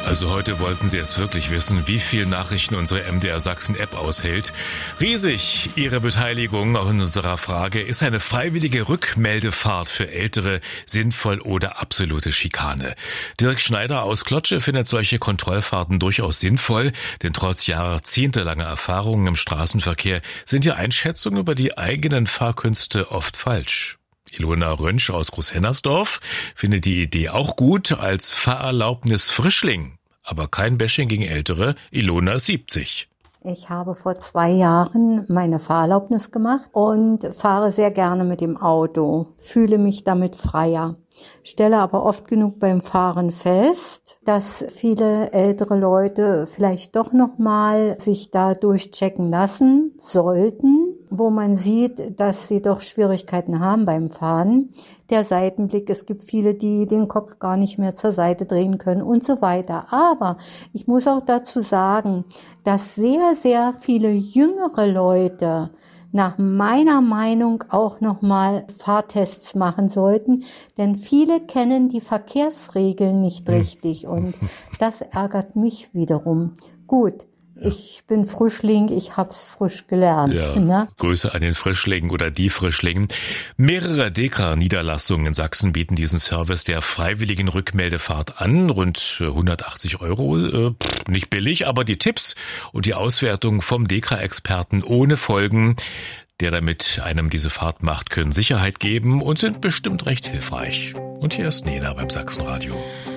Also heute wollten Sie es wirklich wissen, wie viel Nachrichten unsere MDR Sachsen App aushält. Riesig Ihre Beteiligung an unserer Frage: Ist eine freiwillige Rückmeldefahrt für Ältere sinnvoll oder absolute Schikane? Dirk Schneider aus Klotsche findet solche Kontrollfahrten durchaus sinnvoll, denn trotz jahrzehntelanger Erfahrungen im Straßenverkehr sind die Einschätzungen über die eigenen Fahrkünste oft falsch. Ilona Rönsch aus Großhennersdorf findet die Idee auch gut als Fahrerlaubnis Frischling. Aber kein Bashing gegen Ältere. Ilona ist 70. Ich habe vor 2 Jahren meine Fahrerlaubnis gemacht und fahre sehr gerne mit dem Auto, fühle mich damit freier. Stelle aber oft genug beim Fahren fest, dass viele ältere Leute vielleicht doch nochmal sich da durchchecken lassen sollten, wo man sieht, dass sie doch Schwierigkeiten haben beim Fahren. Der Seitenblick, es gibt viele, die den Kopf gar nicht mehr zur Seite drehen können und so weiter. Aber ich muss auch dazu sagen, dass sehr, sehr viele jüngere Leute nach meiner Meinung auch nochmal Fahrtests machen sollten, denn viele kennen die Verkehrsregeln nicht richtig und das ärgert mich wiederum. Gut. Ja. Ich bin Frischling, ich hab's frisch gelernt. Ja, ne? Grüße an den Frischling oder die Frischling. Mehrere DEKRA-Niederlassungen in Sachsen bieten diesen Service der freiwilligen Rückmeldefahrt an. Rund 180 €, nicht billig, aber die Tipps und die Auswertung vom DEKRA-Experten ohne Folgen, der damit einem diese Fahrt macht, können Sicherheit geben und sind bestimmt recht hilfreich. Und hier ist Nena beim Sachsenradio.